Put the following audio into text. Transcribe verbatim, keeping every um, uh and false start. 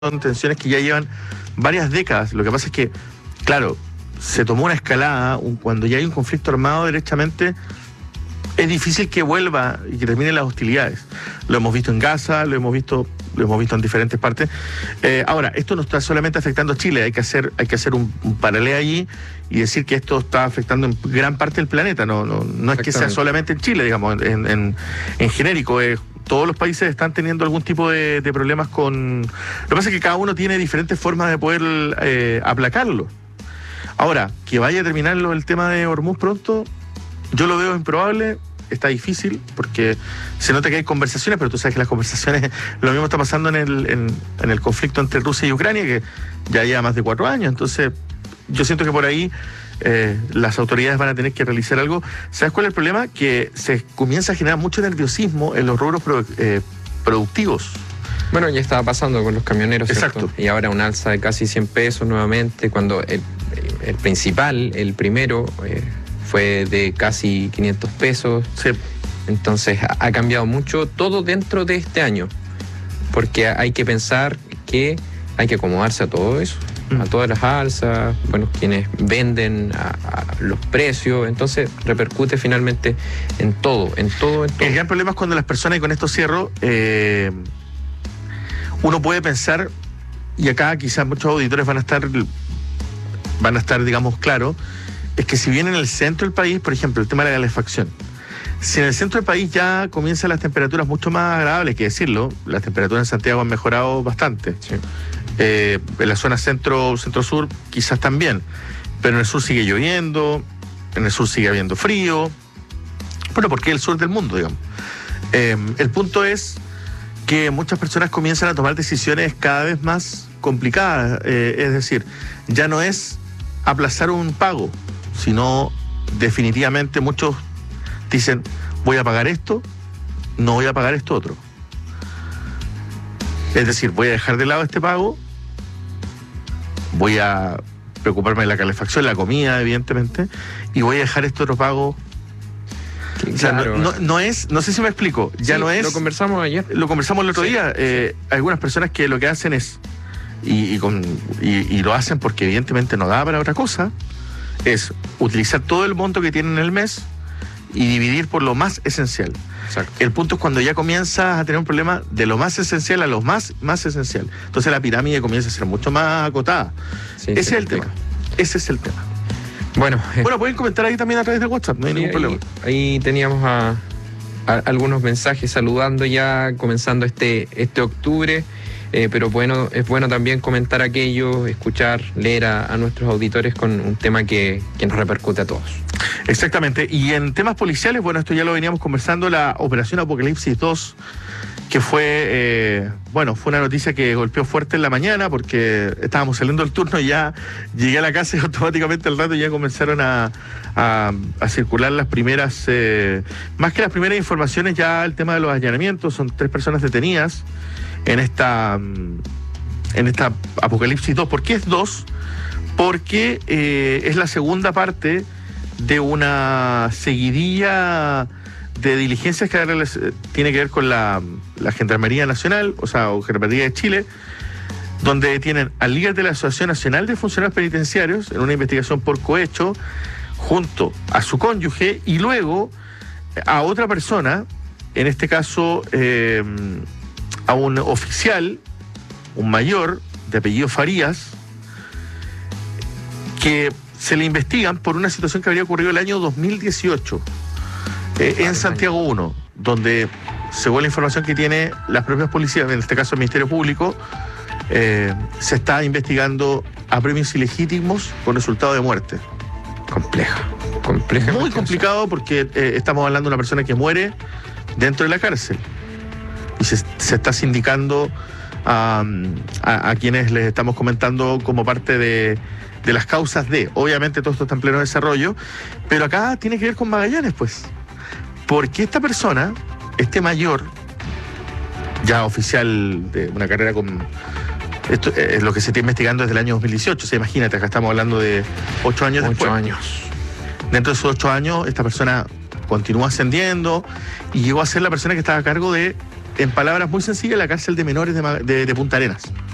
son tensiones que ya llevan varias décadas. Lo que pasa es que, claro, se tomó una escalada, un, cuando ya hay un conflicto armado, derechamente es difícil que vuelva y que terminen las hostilidades. Lo hemos visto en Gaza, lo hemos visto, lo hemos visto en diferentes partes. Eh, ahora, esto no está solamente afectando a Chile, hay que hacer, hay que hacer un, un paralelo allí y decir que esto está afectando en gran parte del planeta. No, no, no es que sea solamente en Chile, digamos, en, en, en genérico. Eh, todos los países están teniendo algún tipo de, de problemas con... Lo que pasa es que cada uno tiene diferentes formas de poder eh, aplacarlo. Ahora, que vaya a terminarlo el tema de Hormuz pronto, yo lo veo improbable. Está difícil porque se nota que hay conversaciones, pero tú sabes que las conversaciones, lo mismo está pasando en el, en, en el conflicto entre Rusia y Ucrania, que ya lleva más de cuatro años. Entonces, yo siento que por ahí eh, las autoridades van a tener que realizar algo. ¿Sabes cuál es el problema? Que se comienza a generar mucho nerviosismo en los rubros pro, eh, productivos. Bueno, ya estaba pasando con los camioneros. Exacto. ¿Cierto? Y ahora un alza de casi cien pesos nuevamente, cuando el, el principal, el primero... Eh, fue de casi quinientos pesos. Sí. Entonces ha cambiado mucho todo dentro de este año, porque hay que pensar que hay que acomodarse a todo eso, mm. a todas las alzas, bueno, quienes venden a, a los precios, entonces repercute finalmente en todo, en todo, en todo. El gran problema es cuando las personas, y con esto cierro, eh, uno puede pensar, y acá quizás muchos auditores van a estar, van a estar, digamos, claros, es que si bien en el centro del país, por ejemplo, el tema de la calefacción, si en el centro del país ya comienzan las temperaturas mucho más agradables, hay que decirlo, las temperaturas en Santiago han mejorado bastante. Sí. Eh, en la zona centro, centro-sur quizás también, pero en el sur sigue lloviendo, en el sur sigue habiendo frío, bueno, porque es el sur del mundo, digamos. Eh, el punto es que muchas personas comienzan a tomar decisiones cada vez más complicadas, eh, es decir, ya no es aplazar un pago, sino definitivamente muchos dicen, voy a pagar esto, no voy a pagar esto otro. Es decir, voy a dejar de lado este pago, voy a preocuparme de la calefacción, la comida, evidentemente, y voy a dejar este otro pago. O sea, claro. no, no, no es, no sé si me explico, ya sí, no es... Lo conversamos ayer. Lo conversamos el otro sí, día. Eh, sí. Algunas personas que lo que hacen es, y, y, con, y, y lo hacen porque evidentemente no da para otra cosa, es utilizar todo el monto que tienen en el mes y dividir por lo más esencial. Exacto. El punto es cuando ya comienzas a tener un problema de lo más esencial a lo más, más esencial. Entonces la pirámide comienza a ser mucho más acotada. Sí, Ese es el tema. Ese es el tema. Bueno, eh, bueno, pueden comentar ahí también a través de WhatsApp, no hay ningún ahí, problema. Ahí teníamos a, a algunos mensajes saludando ya, comenzando este, este octubre. Eh, pero bueno, es bueno también comentar aquello, escuchar, leer a, a nuestros auditores con un tema que, que nos repercute a todos. Exactamente. Y en temas policiales, bueno, esto ya lo veníamos conversando, la Operación Apocalipsis dos, que fue, eh, bueno, fue una noticia que golpeó fuerte en la mañana porque estábamos saliendo del turno y ya llegué a la casa y automáticamente al rato ya comenzaron a, a, a circular las primeras, eh, más que las primeras informaciones, ya el tema de los allanamientos, son tres personas detenidas en esta en esta Apocalipsis dos. ¿Por qué es dos? Porque eh, es la segunda parte de una seguidilla de diligencias que ahora les, eh, tiene que ver con la, la Gendarmería Nacional, o sea, o Gendarmería de Chile, donde detienen al líder de la Asociación Nacional de Funcionarios Penitenciarios en una investigación por cohecho, junto a su cónyuge, y luego a otra persona, en este caso eh, a un oficial, un mayor de apellido Farías, que se le investigan por una situación que habría ocurrido el año dos mil dieciocho eh, en Santiago uno, donde, según la información que tiene las propias policías, en este caso el Ministerio Público, eh, se está investigando a premios ilegítimos con resultado de muerte. Compleja, compleja. Muy complicado porque eh, estamos hablando de una persona que muere dentro de la cárcel. Y se, se está sindicando a, a, a quienes les estamos comentando como parte de, de las causas de. Obviamente todo esto está en pleno desarrollo, pero acá tiene que ver con Magallanes, pues. Porque esta persona, este mayor, ya oficial de una carrera con... Esto es lo que se está investigando desde el año dos mil dieciocho. O sea, imagínate, acá estamos hablando de ocho años después. Ocho años. Dentro de esos ocho años, esta persona continuó ascendiendo y llegó a ser la persona que estaba a cargo de, en palabras muy sencillas, la cárcel de menores de, de, de Punta Arenas.